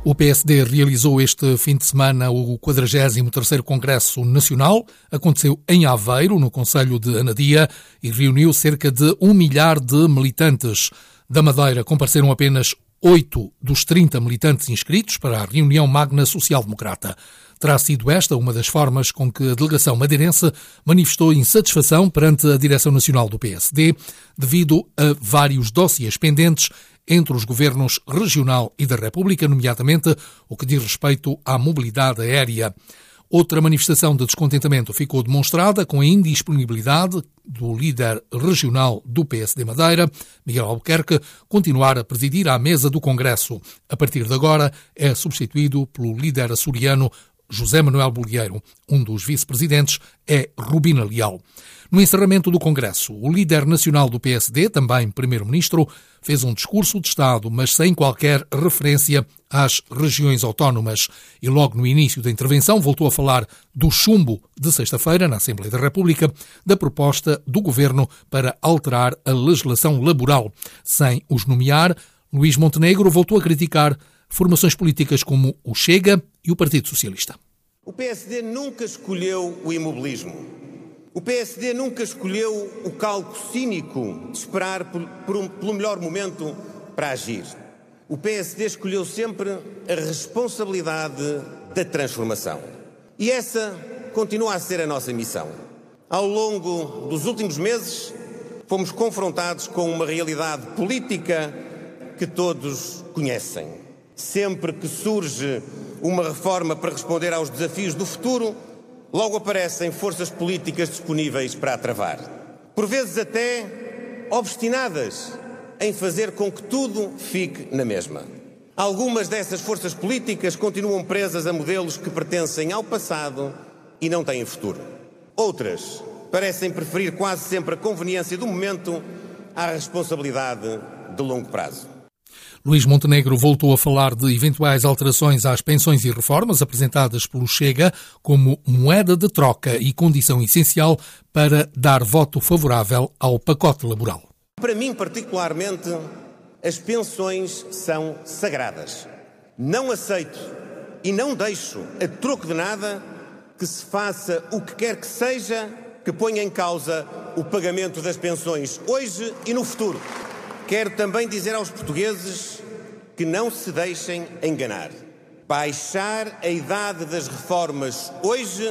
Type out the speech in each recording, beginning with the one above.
O PSD realizou este fim de semana o 43º Congresso Nacional. Aconteceu em Aveiro, no concelho de Anadia, e reuniu cerca de 1 milhar de militantes. Da Madeira compareceram apenas 8 dos 30 militantes inscritos para a reunião magna social-democrata. Terá sido esta uma das formas com que a delegação madeirense manifestou insatisfação perante a direção nacional do PSD, devido a vários dossiês pendentes entre os governos regional e da República, nomeadamente o que diz respeito à mobilidade aérea. Outra manifestação de descontentamento ficou demonstrada com a indisponibilidade do líder regional do PSD Madeira, Miguel Albuquerque, continuar a presidir à mesa do Congresso. A partir de agora é substituído pelo líder açoriano José Manuel Bolieiro. Um dos vice-presidentes é Rubina Leal. No encerramento do Congresso, o líder nacional do PSD, também primeiro-ministro, fez um discurso de Estado, mas sem qualquer referência às regiões autónomas. E logo no início da intervenção voltou a falar do chumbo de sexta-feira na Assembleia da República, da proposta do Governo para alterar a legislação laboral. Sem os nomear, Luís Montenegro voltou a criticar formações políticas como o Chega e o Partido Socialista. O PSD nunca escolheu o imobilismo. O PSD nunca escolheu o cálculo cínico de esperar pelo melhor momento para agir. O PSD escolheu sempre a responsabilidade da transformação. E essa continua a ser a nossa missão. Ao longo dos últimos meses, fomos confrontados com uma realidade política que todos conhecem. Sempre que surge uma reforma para responder aos desafios do futuro, logo aparecem forças políticas disponíveis para a travar. Por vezes até obstinadas em fazer com que tudo fique na mesma. Algumas dessas forças políticas continuam presas a modelos que pertencem ao passado e não têm futuro. Outras parecem preferir quase sempre a conveniência do momento à responsabilidade de longo prazo. Luís Montenegro voltou a falar de eventuais alterações às pensões e reformas apresentadas pelo Chega como moeda de troca e condição essencial para dar voto favorável ao pacote laboral. Para mim, particularmente, as pensões são sagradas. Não aceito e não deixo, a troco de nada, que se faça o que quer que seja que ponha em causa o pagamento das pensões hoje e no futuro. Quero também dizer aos portugueses que não se deixem enganar. Baixar a idade das reformas hoje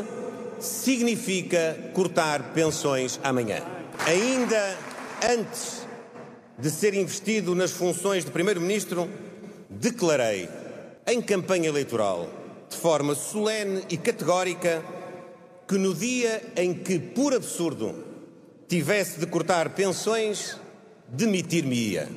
significa cortar pensões amanhã. Ainda antes de ser investido nas funções de Primeiro-Ministro, declarei em campanha eleitoral, de forma solene e categórica, que no dia em que, por absurdo, tivesse de cortar pensões, demitir-me-ia.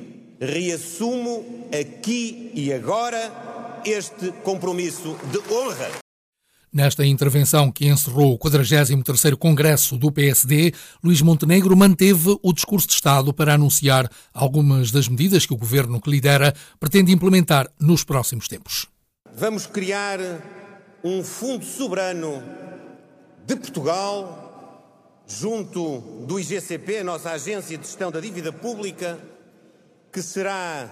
Reassumo aqui e agora este compromisso de honra. Nesta intervenção que encerrou o 43º Congresso do PSD, Luís Montenegro manteve o discurso de Estado para anunciar algumas das medidas que o governo que lidera pretende implementar nos próximos tempos. Vamos criar um fundo soberano de Portugal, junto do IGCP, a nossa Agência de Gestão da Dívida Pública, que será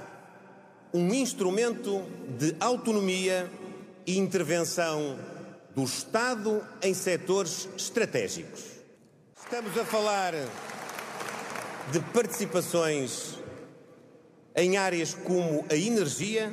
um instrumento de autonomia e intervenção do Estado em setores estratégicos. Estamos a falar de participações em áreas como a energia,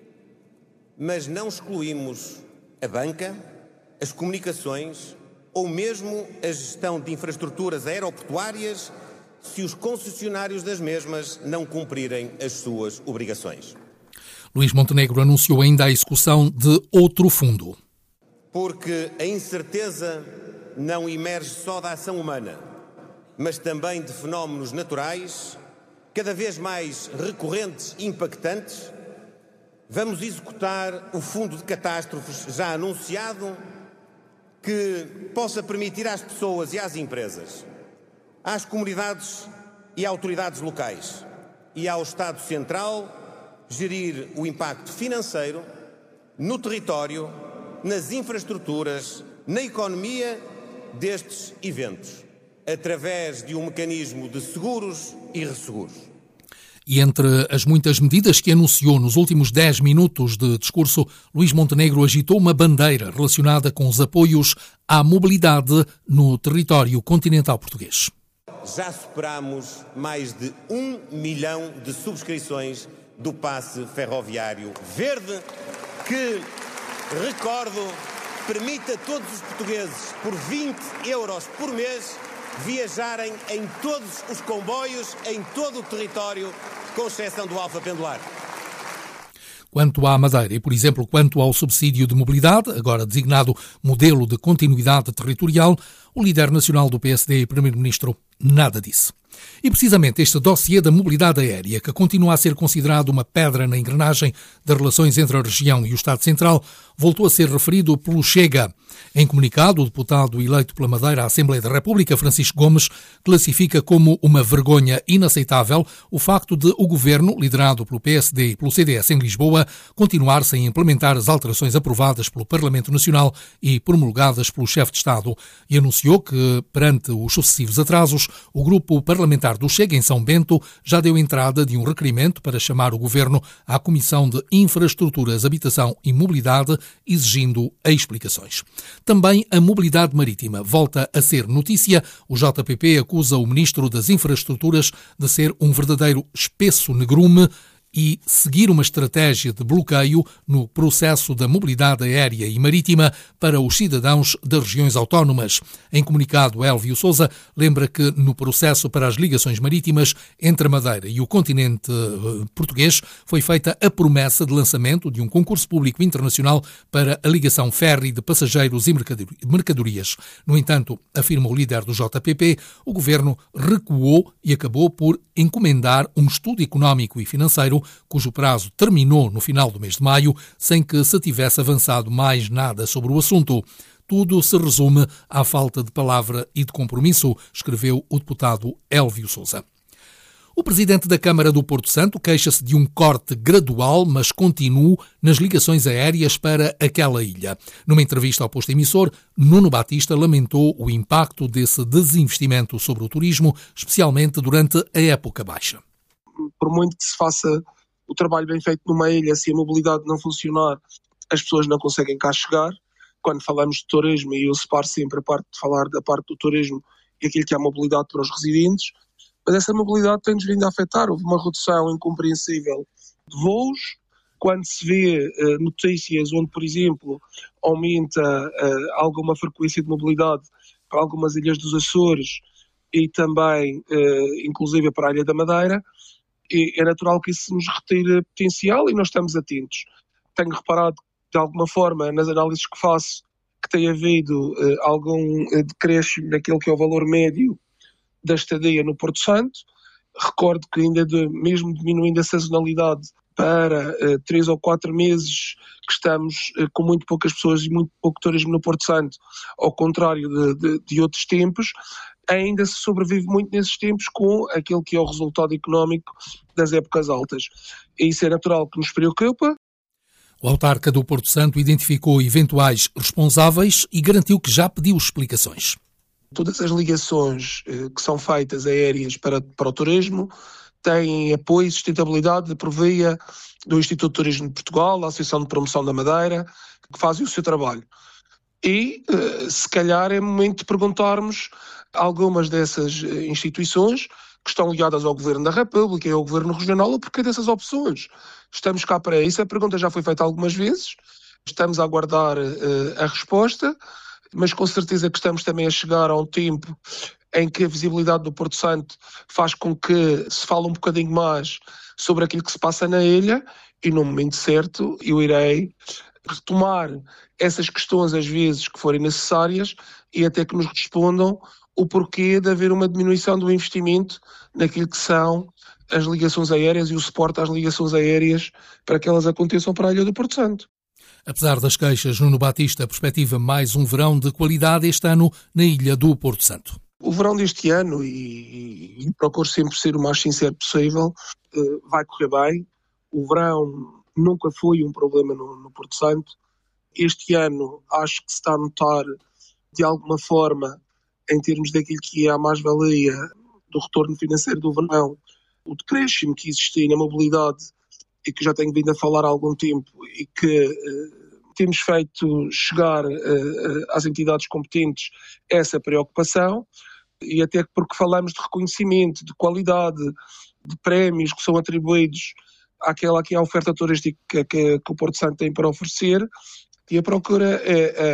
mas não excluímos a banca, as comunicações ou mesmo a gestão de infraestruturas aeroportuárias, se os concessionários das mesmas não cumprirem as suas obrigações. Luís Montenegro anunciou ainda a execução de outro fundo. Porque a incerteza não emerge só da ação humana, mas também de fenómenos naturais, cada vez mais recorrentes e impactantes. Vamos executar o fundo de catástrofes já anunciado, que possa permitir às pessoas e às empresas, às comunidades e autoridades locais e ao Estado Central gerir o impacto financeiro no território, nas infraestruturas, na economia destes eventos, através de um mecanismo de seguros e resseguros. E entre as muitas medidas que anunciou nos últimos 10 minutos de discurso, Luís Montenegro agitou uma bandeira relacionada com os apoios à mobilidade no território continental português. Já superamos mais de 1 milhão de subscrições do passe ferroviário verde, que, recordo, permite a todos os portugueses, por 20 euros por mês, viajarem em todos os comboios, em todo o território, com exceção do Alfa Pendular. Quanto à Madeira e, por exemplo, quanto ao subsídio de mobilidade, agora designado modelo de continuidade territorial, o líder nacional do PSD e primeiro-ministro nada disse. E precisamente este dossiê da mobilidade aérea, que continua a ser considerado uma pedra na engrenagem das relações entre a região e o Estado Central, voltou a ser referido pelo Chega. Em comunicado, o deputado eleito pela Madeira à Assembleia da República, Francisco Gomes, classifica como uma vergonha inaceitável o facto de o governo, liderado pelo PSD e pelo CDS em Lisboa, continuar sem implementar as alterações aprovadas pelo Parlamento Nacional e promulgadas pelo chefe de Estado, e anunciou que, perante os sucessivos atrasos, o grupo parlamentar do Chega em São Bento já deu entrada de um requerimento para chamar o governo à Comissão de Infraestruturas, Habitação e Mobilidade, exigindo explicações. Também a mobilidade marítima volta a ser notícia. O JPP acusa o ministro das Infraestruturas de ser um verdadeiro espesso negrume e seguir uma estratégia de bloqueio no processo da mobilidade aérea e marítima para os cidadãos das regiões autónomas. Em comunicado, Elvio Sousa lembra que no processo para as ligações marítimas entre a Madeira e o continente português foi feita a promessa de lançamento de um concurso público internacional para a ligação ferry de passageiros e mercadorias. No entanto, afirma o líder do JPP, o governo recuou e acabou por encomendar um estudo económico e financeiro cujo prazo terminou no final do mês de maio, sem que se tivesse avançado mais nada sobre o assunto. Tudo se resume à falta de palavra e de compromisso, escreveu o deputado Elvio Sousa. O presidente da Câmara do Porto Santo queixa-se de um corte gradual, mas contínuo, nas ligações aéreas para aquela ilha. Numa entrevista ao posto emissor, Nuno Batista lamentou o impacto desse desinvestimento sobre o turismo, especialmente durante a época baixa. Por muito que se faça o trabalho bem feito numa ilha, se a mobilidade não funcionar, as pessoas não conseguem cá chegar. Quando falamos de turismo, e eu separo sempre a parte de falar da parte do turismo e aquilo que é a mobilidade para os residentes, mas essa mobilidade tem-nos vindo a afetar. Houve uma redução incompreensível de voos. Quando se vê notícias onde, por exemplo, aumenta alguma frequência de mobilidade para algumas ilhas dos Açores e também, inclusive, para a Ilha da Madeira, é natural que isso nos retire potencial e nós estamos atentos. Tenho reparado, de alguma forma, nas análises que faço, que tem havido algum decréscimo naquele que é o valor médio da estadia no Porto Santo. Recordo que ainda mesmo diminuindo a sazonalidade para 3 ou 4 meses que estamos com muito poucas pessoas e muito pouco turismo no Porto Santo, ao contrário de outros tempos, ainda se sobrevive muito nesses tempos com aquele que é o resultado económico das épocas altas. E isso é natural que nos preocupa. O autarca do Porto Santo identificou eventuais responsáveis e garantiu que já pediu explicações. Todas as ligações que são feitas aéreas para o turismo têm apoio e sustentabilidade por via do Instituto de Turismo de Portugal, da Associação de Promoção da Madeira, que fazem o seu trabalho. E, se calhar, é momento de perguntarmos a algumas dessas instituições que estão ligadas ao Governo da República e ao Governo Regional o porquê dessas opções. Estamos cá para isso. A pergunta já foi feita algumas vezes. Estamos a aguardar a resposta, mas com certeza que estamos também a chegar a um tempo em que a visibilidade do Porto Santo faz com que se fale um bocadinho mais sobre aquilo que se passa na ilha e no momento certo eu irei retomar essas questões às vezes que forem necessárias e até que nos respondam o porquê de haver uma diminuição do investimento naquilo que são as ligações aéreas e o suporte às ligações aéreas para que elas aconteçam para a ilha do Porto Santo. Apesar das queixas, Nuno Batista perspectiva mais um verão de qualidade este ano na ilha do Porto Santo. O verão deste ano, e procuro sempre ser o mais sincero possível, vai correr bem. O verão nunca foi um problema no Porto Santo. Este ano acho que se está a notar, de alguma forma, em termos daquilo que é a mais-valia do retorno financeiro do verão, o decréscimo que existia na mobilidade e que já tenho vindo a falar há algum tempo e que temos feito chegar às entidades competentes essa preocupação, e até porque falamos de reconhecimento, de qualidade, de prémios que são atribuídos àquela que é a oferta turística que o Porto Santo tem para oferecer, e a procura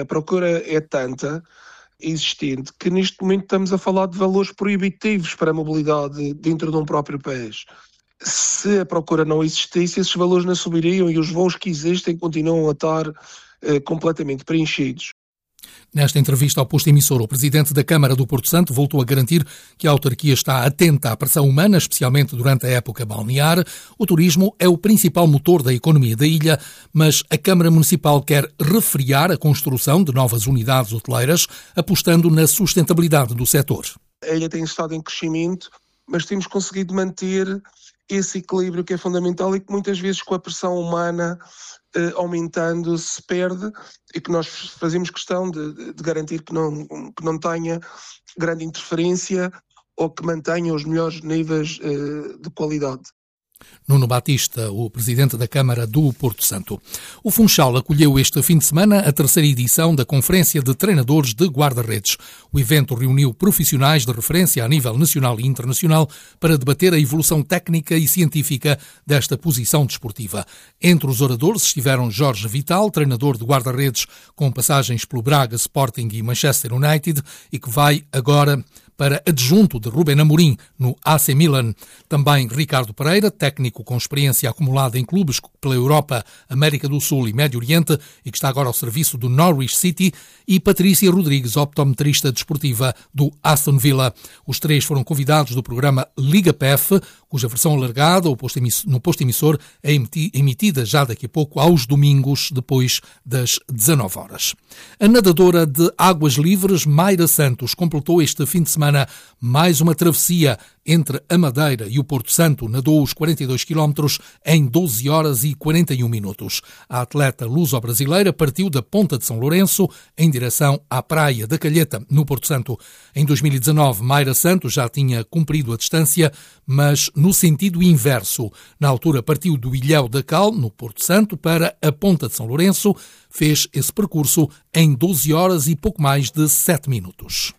é tanta, existente, que neste momento estamos a falar de valores proibitivos para a mobilidade dentro de um próprio país. Se a procura não existisse, esses valores não subiriam e os voos que existem continuam a estar completamente preenchidos. Nesta entrevista ao posto emissor, o presidente da Câmara do Porto Santo voltou a garantir que a autarquia está atenta à pressão humana, especialmente durante a época balnear. O turismo é o principal motor da economia da ilha, mas a Câmara Municipal quer refriar a construção de novas unidades hoteleiras, apostando na sustentabilidade do setor. A ilha tem estado em crescimento, mas temos conseguido manter esse equilíbrio que é fundamental e que muitas vezes com a pressão humana aumentando se perde, e que nós fazemos questão de garantir que não tenha grande interferência ou que mantenha os melhores níveis de qualidade. Nuno Batista, o presidente da Câmara do Porto Santo. O Funchal acolheu este fim de semana a terceira edição da Conferência de Treinadores de Guarda-Redes. O evento reuniu profissionais de referência a nível nacional e internacional para debater a evolução técnica e científica desta posição desportiva. Entre os oradores estiveram Jorge Vital, treinador de guarda-redes com passagens pelo Braga, Sporting e Manchester United, e que vai agora para adjunto de Rubén Amorim no AC Milan. Também Ricardo Pereira, técnico com experiência acumulada em clubes pela Europa, América do Sul e Médio Oriente e que está agora ao serviço do Norwich City, e Patrícia Rodrigues, optometrista desportiva do Aston Villa. Os três foram convidados do programa Liga PEF, cuja versão alargada no posto emissor é emitida já daqui a pouco aos domingos, depois das 19 horas. A nadadora de águas livres, Mayra Santos, completou este fim de semana mais uma travessia entre a Madeira e o Porto Santo. Nadou os 42 quilómetros em 12 horas e 41 minutos. A atleta luso-brasileira partiu da Ponta de São Lourenço em direção à Praia da Calheta, no Porto Santo. Em 2019, Mayra Santos já tinha cumprido a distância, mas no sentido inverso. Na altura partiu do Ilhéu da Cal, no Porto Santo, para a Ponta de São Lourenço. Fez esse percurso em 12 horas e pouco mais de 7 minutos.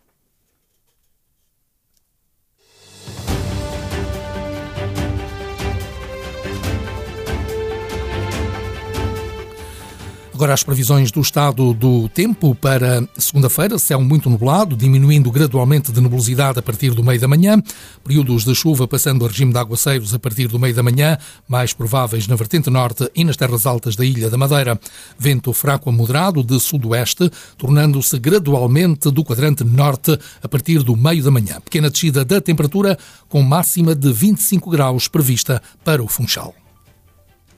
Agora as previsões do estado do tempo para segunda-feira: céu muito nublado, diminuindo gradualmente de nebulosidade a partir do meio da manhã, períodos de chuva passando a regime de aguaceiros a partir do meio da manhã, mais prováveis na vertente norte e nas terras altas da Ilha da Madeira. Vento fraco a moderado de sudoeste, tornando-se gradualmente do quadrante norte a partir do meio da manhã. Pequena descida da temperatura com máxima de 25 graus prevista para o Funchal.